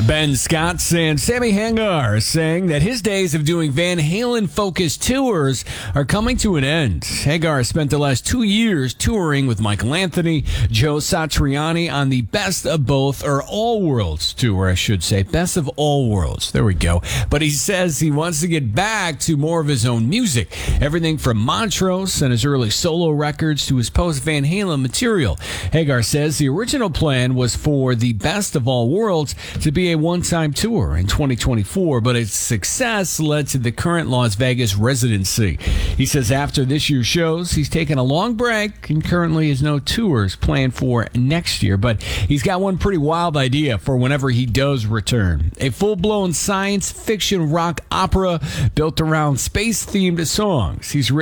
Ben Scott and Sammy Hagar saying that his days of doing Van Halen-focused tours are coming to an end. Hagar spent the last 2 years touring with Michael Anthony, Joe Satriani on the Best of Both, or All Worlds tour, I should say. Best of All Worlds. There we go. But he says he wants to get back to more of his own music. Everything from Montrose and his early solo records to his post-Van Halen material. Hagar says the original plan was for the Best of All Worlds to be a one-time tour in 2024, but its success led to the current Las Vegas residency. He says after this year's shows, he's taken a long break and currently has no tours planned for next year, but he's got one pretty wild idea for whenever he does return. A full-blown science fiction rock opera built around space-themed songs. He's